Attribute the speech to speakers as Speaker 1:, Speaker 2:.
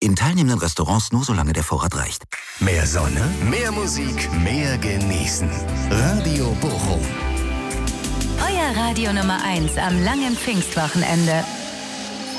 Speaker 1: In teilnehmenden Restaurants nur solange der Vorrat reicht.
Speaker 2: Mehr Sonne, mehr Musik, mehr genießen. Radio Bochum.
Speaker 3: Euer Radio Nummer 1 am langen Pfingstwochenende.